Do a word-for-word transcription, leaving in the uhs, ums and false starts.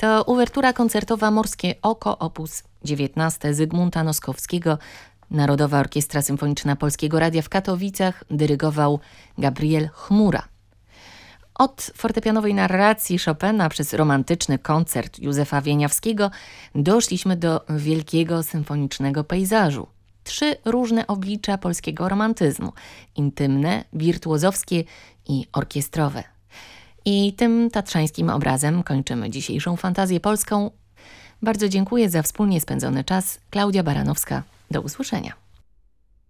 To uwertura koncertowa Morskie Oko op. dziewiętnaście Zygmunta Noskowskiego. Narodowa Orkiestra Symfoniczna Polskiego Radia w Katowicach dyrygował Gabriel Chmura. Od fortepianowej narracji Chopina przez romantyczny koncert Józefa Wieniawskiego doszliśmy do wielkiego symfonicznego pejzażu. Trzy różne oblicza polskiego romantyzmu: intymne, wirtuozowskie i orkiestrowe. I tym tatrzańskim obrazem kończymy dzisiejszą fantazję polską. Bardzo dziękuję za wspólnie spędzony czas. Klaudia Baranowska. Do usłyszenia.